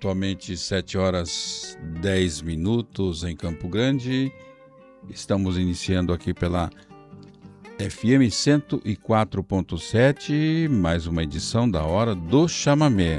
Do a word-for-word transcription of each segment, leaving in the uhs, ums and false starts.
pontualmente sete horas dez minutos em Campo Grande. Estamos iniciando aqui pela F M cento e quatro ponto sete, mais uma edição da Hora do Chamamé.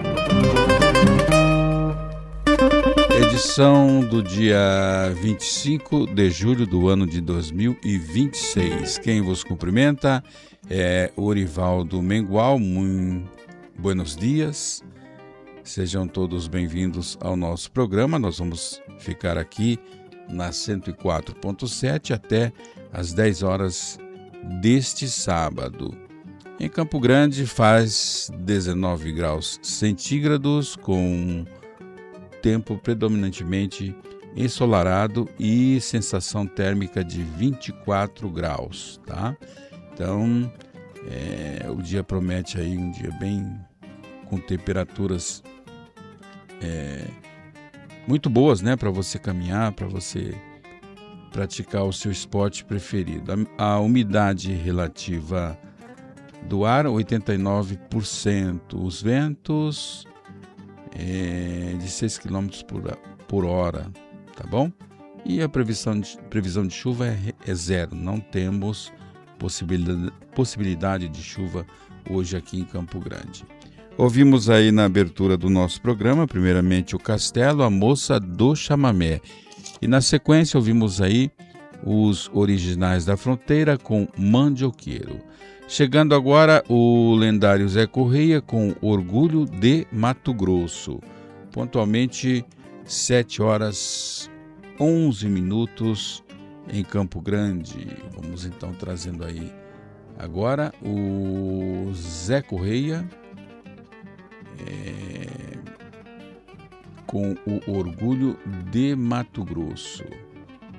Edição do dia vinte e cinco de julho do ano de dois mil e vinte e seis. Quem vos cumprimenta é Orivaldo Mengual. Muito buenos dias. Sejam todos bem-vindos ao nosso programa. Nós vamos ficar aqui na cento e quatro ponto sete até às dez horas deste sábado. Em Campo Grande faz dezenove graus centígrados, com tempo predominantemente ensolarado e sensação térmica de vinte e quatro graus, tá? Então, é, o dia promete aí um dia bem com temperaturas é, muito boas, né, para você caminhar, para você praticar o seu esporte preferido. A, a umidade relativa do ar, oitenta e nove por cento. Os ventos é, de seis quilômetros por hora, tá bom? E a previsão de, previsão de chuva é, é zero. Não temos possibilidade, possibilidade de chuva hoje aqui em Campo Grande. Ouvimos aí na abertura do nosso programa, primeiramente o Castelo, a Moça do Chamamé. E na sequência ouvimos aí os Originais da Fronteira com Mandioqueiro. Chegando agora o lendário Zé Correia com Orgulho de Mato Grosso. Pontualmente sete horas onze minutos em Campo Grande. Vamos então trazendo aí agora o Zé Correia é, com o Orgulho de Mato Grosso.